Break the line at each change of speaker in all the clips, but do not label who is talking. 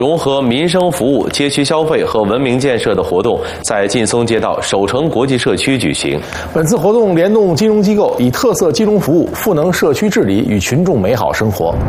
融合民生服务、街区消费和文明建设的活动在劲松街道首城国际社区举行。
本次活动联动金融机构，以特色金融服务赋能社区治理，与群众美好生活。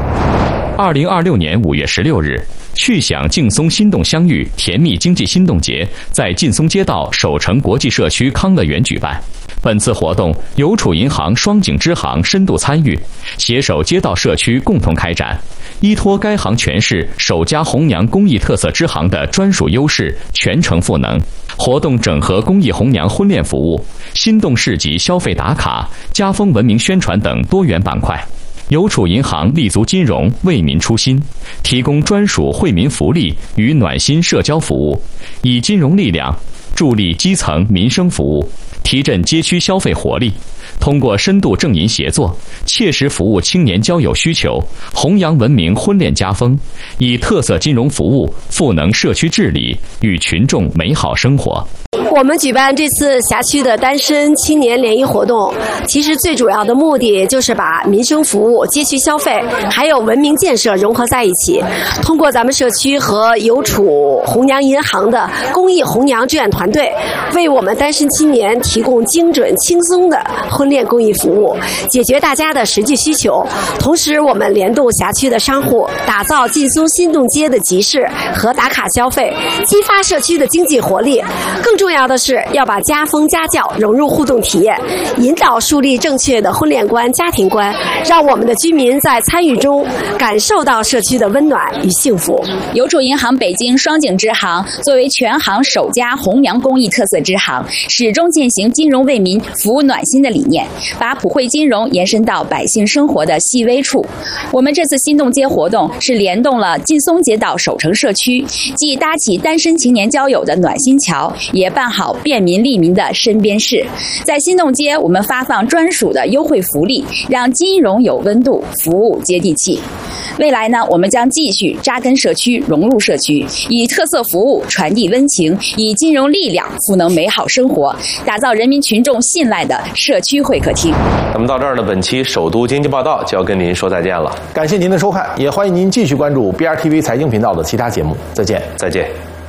2026年5月16日，去享劲松心动相遇甜蜜经济心动节在劲松街道首城国际社区康乐园举办。本次活动邮储银行双井支行深度参与，携手街道社区共同开展。依托该行全市首家红娘公益特色支行的专属优势，全程赋能。活动整合公益红娘婚恋服务、心动市集消费打卡、家风文明宣传等多元板块。邮储银行立足金融，为民出心，提供专属惠民福利与暖心社交服务，以金融力量助力基层民生服务，提振街区消费活力。通过深度政银协作，切实服务青年交友需求，弘扬文明婚恋家风，以特色金融服务赋能社区治理，与群众美好生活。
我们举办这次辖区的单身青年联谊活动，其实最主要的目的就是把民生服务、街区消费还有文明建设融合在一起。通过咱们社区和邮储红娘银行的公益红娘志愿团队，为我们单身青年提供精准轻松的婚恋公益服务，解决大家的实际需求。同时，我们联动辖区的商户，打造劲松心动街的集市和打卡消费，激发社区的经济活力。更重要的是要把家风家教融入互动体验，引导树立正确的婚恋观、家庭观，让我们的居民在参与中感受到社区的温暖与幸福。
邮储银行北京双井支行作为全行首家红娘公益特色支行，始终践行金融为民、服务暖心的理念，把普惠金融延伸到百姓生活的细微处。我们这次心动街活动是联动了劲松街道首城社区，既搭起单身青年交友的暖心桥，也办好便民利民的身边事。在心动街，我们发放专属的优惠福利，让金融有温度，服务接地气。未来呢，我们将继续扎根社区，融入社区，以特色服务传递温情，以金融力量赋能美好生活，打造人民群众信赖的社区会客厅。
那么到这儿呢，本期首都经济报道就要跟您说再见了。
感谢您的收看，也欢迎您继续关注 BRTV 财经频道的其他节目。再见，
再见。